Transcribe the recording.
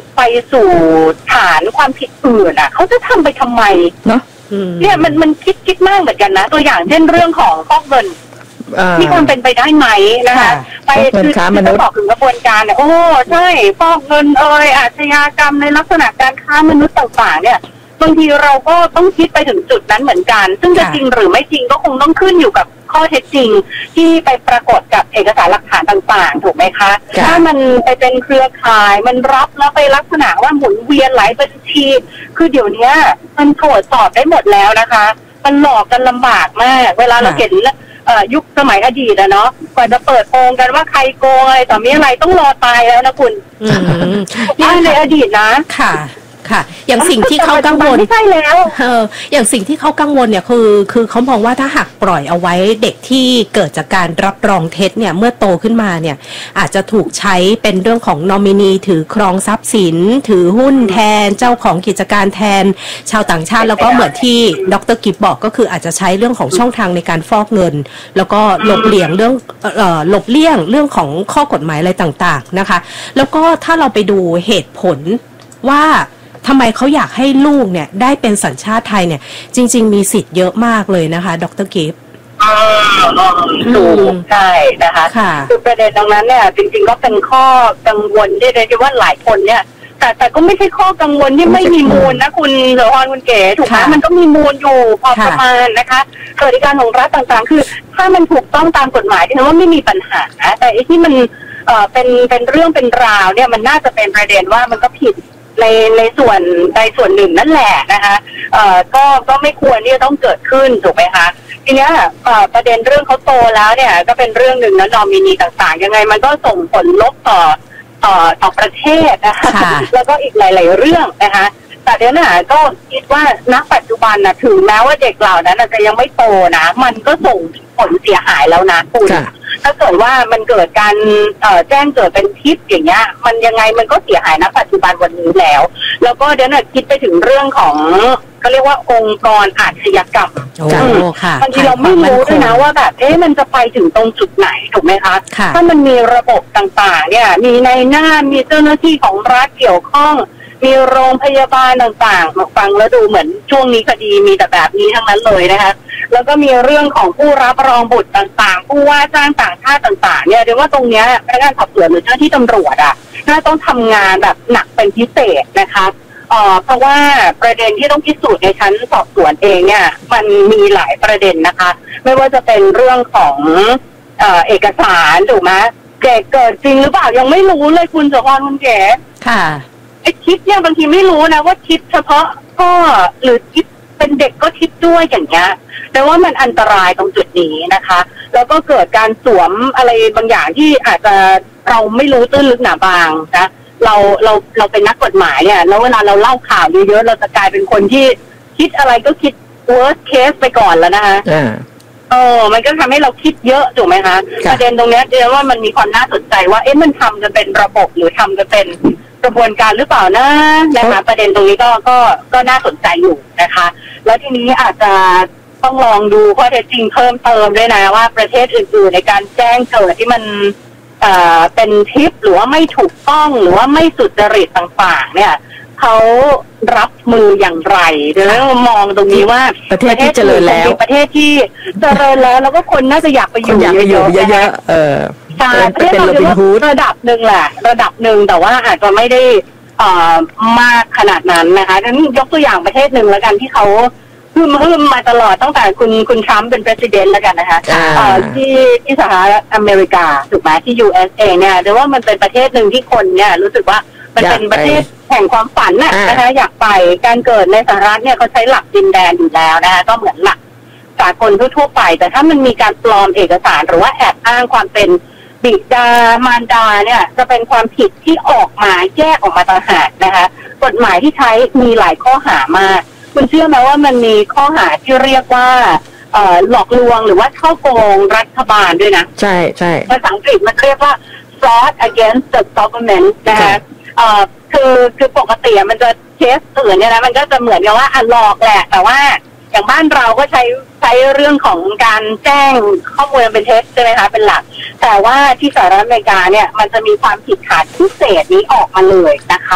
ไปสู่ฐานความผิดอื่นอ่ะเขาจะทำไปทำไมเนาะเนี่ยมันคิดมากเหมือนกันนะตัวอย่างเช่นเรื่องของฟอกเงินมีความเป็นไปได้ไหมนะคะไปคือจะบอกถึงกระบวนการเนี่ยโอ้ใช่ฟอกเงินอาชญากรรมในลักษณะการค้ามนุษย์ต่างๆเนี่ยบางทีเราก็ต้องคิดไปถึงจุดนั้นเหมือนกันซึ่งจะจริงหรือไม่จริงก็คงต้องขึ้นอยู่กับข้อเท็จจริงที่ไปปรากฏกับเอกสารหลักฐานต่างๆถูกไหมคะถ้ามันไปเป็นเครือข่ายมันรับแล้วไปลักษณะว่าหมุนเวียนหลายบัญชีคือเดี๋ยวนี้มันตรวจสอบได้หมดแล้วนะคะมันหลอกกันลำบากมากเวลาเราเห็นยุคสมัยอดีตเนาะกว่าจะเปิดโปงกันว่าใครโกงอะไรต่อมีอะไรต้องรอตายแล้วนะคุณนี่ในอดีตนะค่ะอย่างสิ่งที่เขากังวลไม่ใช่แล้วอย่างสิ่งที่เขากังวลเนี่ยคือเขามองว่าถ้าหากปล่อยเอาไว้เด็กที่เกิดจากการรับรองเท็จเนี่ยเมื่อโตขึ้นมาเนี่ยอาจจะถูกใช้เป็นเรื่องของนอมินีถือครองทรัพย์สินถือหุ้นแทนเจ้าของกิจการแทนชาวต่างชาติแล้วก็เหมือนที่ดร.กิฟบอกก็คืออาจจะใช้เรื่องของช่องทางในการฟอกเงินแล้วก็หลบเลี่ยงเรื่องของข้อกฎหมายอะไรต่างๆนะคะแล้วก็ถ้าเราไปดูเหตุผลว่าทำไมเขาอยากให้ลูกเนี่ยได้เป็นสัญชาติไทยเนี่ยจริงๆมีสิทธิ์เยอะมากเลยนะคะดร.กิฟถูกใช่นะคะคือประเด็นตรงนั้นเนี่ยจริงๆก็เป็นข้อกังวลที่เรียกว่าหลายคนเนี่ยแต่ก็ไม่ใช่ข้อกังวลที่ไม่มีมูลนะคุณเสรีคุณเก๋ถูกไหมมันก็มีมูลอยู่พอประมาณนะคะสวัสดิการของรัฐต่างๆคือถ้ามันถูกต้องตามกฎหมายที่นั้นว่าไม่มีปัญหาแต่ไอ้ที่มันเป็นเรื่องเป็นราวเนี่ยมันน่าจะเป็นประเด็นว่ามันก็ผิดในส่วนใดส่วนหนึ่งนั่นแหละนะคะก็ไม่ควรที่จะต้องเกิดขึ้นถูกไหมคะทีเนี้ยประเด็นเรื่องเขาโตแล้วเนี่ยก็เป็นเรื่องหนึ่งนะนอมินีต่างๆยังไงมันก็ส่งผลลบต่อประเทศนะคะแล้วก็อีกหลายๆเรื่องนะคะแต่เดี๋ยวน่ะก็คิดว่าณปัจจุบันนะถึงแม้ว่าเด็กเหล่านั้นจะยังไม่โตนะมันก็ส่งผลเสียหายแล้วนะคุณถ้าเกิดว่ามันเกิดการแจ้งเกิดเป็นพิษอย่างเงี้ยมันยังไงมันก็เสียหายณปัจจุบันวันนี้แล้วก็เดี๋ยวน่ะคิดไปถึงเรื่องของเขาเรียกว่าองค์กรอาชญากรรมบางทีเราไม่รู้ด้วยนะว่าแบบมันจะไปถึงตรงจุดไหนถูกไหมคะถ้ามันมีระบบต่างๆเนี่ยมีในหน้ามีเจ้าหน้าที่ของรัฐเกี่ยวข้องมีโรงพยาบาลต่างๆมาฟังแล้วดูเหมือนช่วงนี้คดีมีแต่แบบนี้ทั้งนั้นเลยนะคะแล้วก็มีเรื่องของผู้รับรองบุตรต่างๆผู้ว่าจ้างต่างชาติต่างๆเนี่ยเดี๋ยวว่าตรงเนี้ยพนักงานสอบสวนหรือเจ้าหน้าที่ตำรวจน่าต้องทำงานแบบหนักเป็นพิเศษนะคะเพราะว่าประเด็นที่ต้องพิสูจน์ในชั้นสอบสวนเองเนี่ยมันมีหลายประเด็นนะคะไม่ว่าจะเป็นเรื่องของเอกสารถูกไหมเกิดจริงหรือเปล่ายังไม่รู้เลยคุณเสรีคุณเก๋ค่ะไอ้คิดเนี่ยบางทีไม่รู้นะว่าคิดเฉพาะก็หรือคิดเป็นเด็กก็คิดด้วยอย่างเงี้ยแต่ว่ามันอันตรายตรงจุดนี้นะคะแล้วก็เกิดการสวมอะไรบางอย่างที่อาจจะเราไม่รู้ตื้นลึกหนาบางนะเราเป็นนักกฎหมายเนี่ยแล้วเวลาเราเล่าข่าวเยอะๆเราจะกลายเป็นคนที่คิดอะไรก็คิด worst case ไปก่อนแล้วนะคะมันก็ทำให้เราคิดเยอะถูกไหมคะประเด็นตรงนี้เดี๋ยวว่ามันมีความน่าสนใจว่ามันทำกันเป็นระบบหรือทำกันเป็นกระบวนการหรือเปล่านะคะประเด็นตรงนี้ก็น่าสนใจอยู่นะคะแล้วทีนี้อาจจะต้องลองดูข้อเท็จจริงเพิ่มเติมด้วยนะว่าประเทศอื่นๆในการแจ้งเกิดที่มันเป็นทิปหรือว่าไม่ถูกต้องหรือว่าไม่สุจริตต่างๆเนี่ยเขารับมืออย่างไรเดี๋ยวเรามองตรงนี้ว่าประเทศที่เจริญแล้วประเทศที่เจริญแล้วก็คนน่าจะอยากไปอยู่เยอะๆใช่ประเทศเราระดับหนึ่งแหละระดับหนึ่งแต่ว่าอาจจะไม่ได้มากขนาดนั้นนะคะงั้นยกตัวอย่างประเทศหนึ่งแล้วกันที่เขาฮึ่มมาตลอดตั้งแต่คุณทรัมป์เป็นประธานาธิบดีแล้วกันนะคะที่สหรัฐอเมริกาถูกไหมที่ USA เนี่ยแต่ว่ามันเป็นประเทศหนึ่งที่คนเนี่ยรู้สึกว่ามันเป็นประเทศแห่งความฝันนะคะอยากไปการเกิดในสหรัฐเนี่ยเขาใช้หลักดินแดนอยู่แล้วนะคะก็เหมือนหลักสากลทั่วไปแต่ถ้ามันมีการปลอมเอกสารหรือว่าแอบอ้างความเป็นบิดามารดาเนี่ยจะเป็นความผิดที่ออกมาแยกออกมาต่างหากนะคะกฎหมายที่ใช้มีหลายข้อหามากคุณเชื่อไหมว่ามันมีข้อหาที่เรียกว่าหลอกลวงหรือว่าช่อโกงรัฐบาลด้วยนะใช่ใช่ภาษาอังกฤษมันเรียกว่า fraud against the government นะคะคือปกติมันจะเคสอื่นเนี่ยนะมันก็จะเหมือนกับว่าหลอกแหละแต่ว่าอย่างบ้านเราก็ใช้เรื่องของการแจ้งข้อมูลเป็นเท็จใช่ไหมคะเป็นหลักแต่ว่าที่สหรัฐอเมริกาเนี่ยมันจะมีความผิดฐานพิเศษนี้ออกมาเลยนะคะ